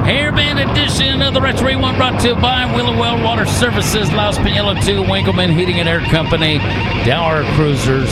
Hairband edition of the Retro Rewind brought to you by Willowell Water Services, Los Piñelos 2, Winkleman Heating and Air Company, Dower Cruisers.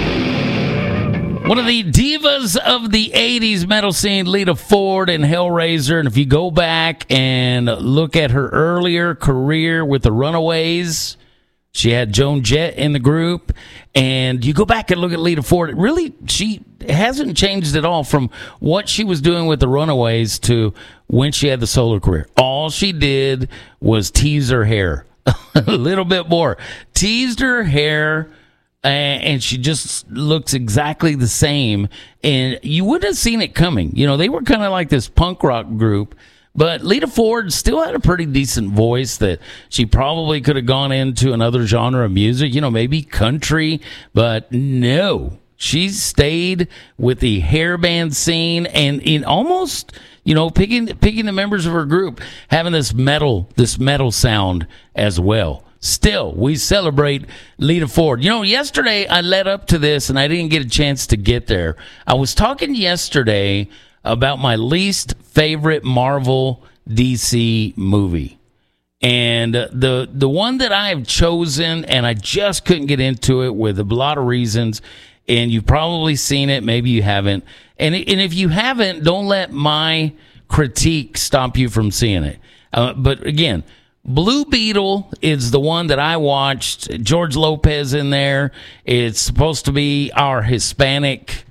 One of the divas of the 80s metal scene, Lita Ford and Hellraiser. And if you go back and look at her earlier career with the Runaways, she had Joan Jett in the group. And you go back and look at Lita Ford, really, she hasn't changed at all from what she was doing with the Runaways to when she had the solo career. All she did was tease her hair a little bit more. Teased her hair, and she just looks exactly the same. And you wouldn't have seen it coming. You know, they were kind of like this punk rock group. But Lita Ford still had a pretty decent voice that she probably could have gone into another genre of music, you know, maybe country. But no, she stayed with the hairband scene and in almost, you know, picking the members of her group, having this metal sound as well. Still, we celebrate Lita Ford. You know, yesterday I led up to this and I didn't get a chance to get there. I was talking yesterday about my least favorite Marvel DC movie. And the one that I have chosen, and I just couldn't get into it with a lot of reasons, and you've probably seen it, maybe you haven't. And if you haven't, don't let my critique stop you from seeing it. But again, Blue Beetle is the one that I watched. George Lopez in there. It's supposed to be our Hispanic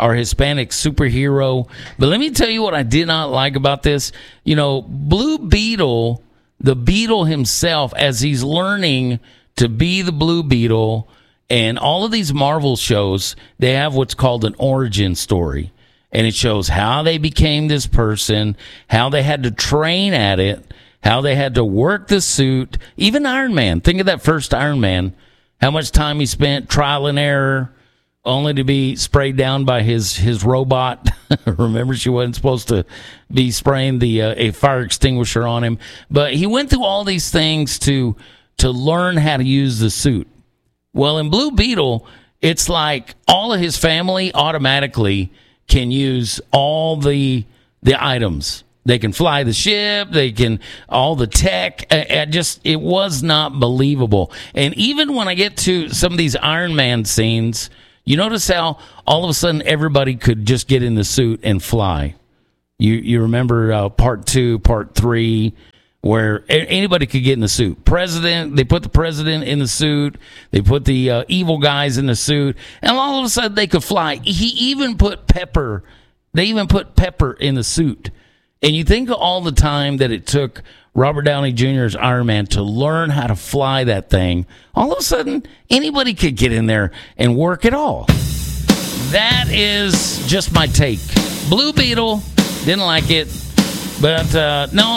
superhero. But let me tell you what I did not like about this. You know, Blue Beetle, the Beetle himself, as he's learning to be the Blue Beetle, and all of these Marvel shows, they have what's called an origin story. And it shows how they became this person, how they had to train at it, how they had to work the suit. Even Iron Man. Think of that first Iron Man. How much time he spent, trial and error, only to be sprayed down by his robot. Remember, she wasn't supposed to be spraying a fire extinguisher on him. But he went through all these things to learn how to use the suit. Well, in Blue Beetle, it's like all of his family automatically can use all the items. They can fly the ship. They can all the tech. It was not believable. And even when I get to some of these Iron Man scenes, you notice how all of a sudden everybody could just get in the suit and fly. You remember part 2, part 3, where anybody could get in the suit. They put the president in the suit. They put the evil guys in the suit, and all of a sudden they could fly. They even put Pepper in the suit. And you think of all the time that it took Robert Downey Jr.'s Iron Man to learn how to fly that thing. All of a sudden, anybody could get in there and work it all. That is just my take. Blue Beetle, didn't like it. But, no,